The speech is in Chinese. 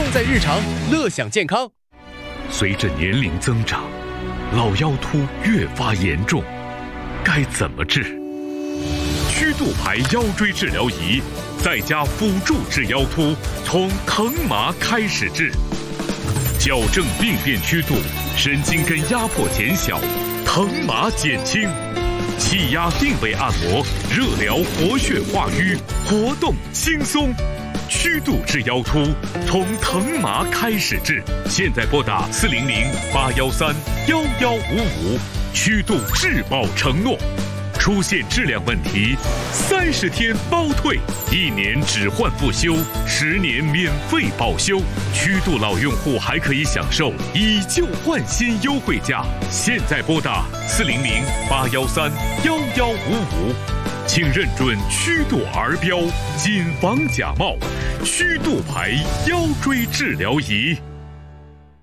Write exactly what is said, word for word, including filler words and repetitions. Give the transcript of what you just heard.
在日常，乐享健康。 随着年龄增长，老腰突越发严重，该怎么治？曲度牌腰椎治疗仪在家辅助治腰突，从疼麻开始治，矫正病变曲度，神经根压迫减小，疼麻减轻，气压定位按摩，热疗活血化瘀，活动轻松。曲度治腰突，从疼麻开始治。现在拨打四零零八幺三幺幺五五，曲度质保承诺。出现质量问题，三十天包退，一年只换不修，十年免费保修。曲度老用户还可以享受以旧换新优惠价。现在拨打四零零八幺三幺幺五五。请认准曲度儿标，谨防假冒。曲度牌腰椎治疗仪。